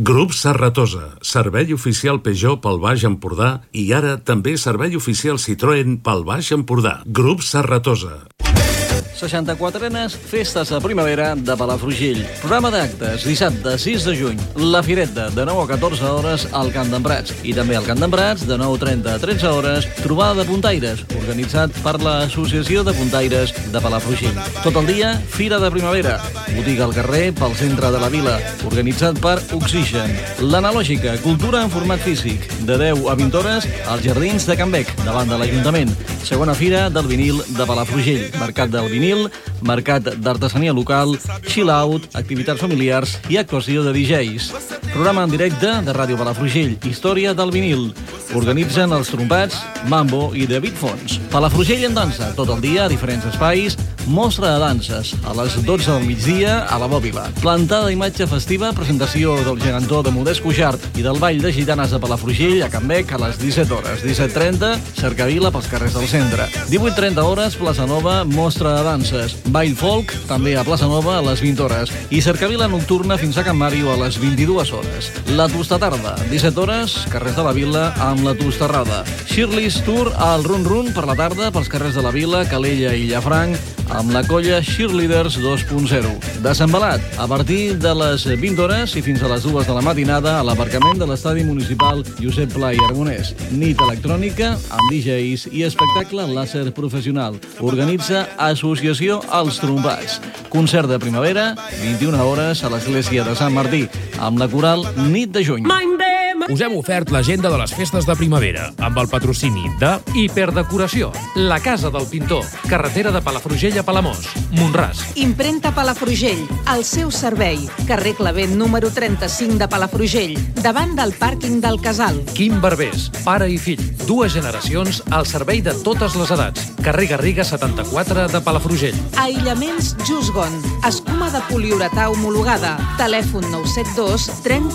Grup Serratosa, servei oficial Peugeot pel Baix Empordà i ara també servei oficial Citroën pel Baix Empordà. Grup Serratosa. 64enes Festes de Primavera de Palafrugell. Programa d'actes, dissabte 6 de juny. La Fireta, de 9 a 14 hores al Camp d'en Prats. I també al Camp d'en Prats, de 9:30 a 13 hores, trobada de puntaires, organitzat per l'Associació de Puntaires de Palafrugell. Tot el dia, Fira de Primavera. Botiga al carrer pel centre de la vila, organitzat per Oxigen. L'Analògica, cultura en format físic, de 10 a 20 hores als Jardins de Can Bec, davant de l'Ajuntament. Segona Fira del Vinil de Palafrugell. Mercat del Vinil, mercat d'artesania local, chill-out, activitats familiars i actuació de DJs. Programa en directe de Ràdio Palafrugell, Història del Vinil. Organitzen els Trompats, Mambo i David Fons. Palafrugell en dansa, tot el dia a diferents espais. Mostra de danses, a les 12 del migdia a la Bòbila. Plantada d'imatge festiva, presentació del gegantó de Modest Cuixart i del Ball de Gitanes de Palafrugell a Can Bec a les 17 hores. 17:30, cercavila pels carrers del centre. 18:30 hores, Plaça Nova, mostra de danses. Ball folk, també a Plaça Nova a les 20 hores. I cercavila nocturna fins a Can Màrio a les 22 hores. La Tusta Tarda, 17 hores, carrers de la Vila amb la Tustarrada. Shirley's Tour al Run Run per la tarda pels carrers de la Vila, Calella i Llafranc, amb la colla Cheerleaders 2.0. Desembalat, a partir de les 20 hores i fins a les 2 de la matinada a l'aparcament de l'estadi municipal Josep Pla i Aragonès. Nit electrònica amb DJs i espectacle làser professional. Organitza Associació Els Trompats. Concert de primavera, 21 hores a l'església de Sant Martí, amb la coral Nit de Juny. Us hem ofert l'agenda de les festes de primavera, amb el patrocini de Hiperdecoració, la Casa del Pintor, carretera de Palafrugell a Palamós, Mont-ras. Impremta Palafrugell, al seu servei, carrer Clavent número 35 de Palafrugell, davant del pàrquing del Casal. Quim Barbés, pare i fill, dues generacions al servei de totes les edats, carrer Garriga 74 de Palafrugell. Aïllaments Jusgon, escuma de poliuretà homologada, telèfon 972 30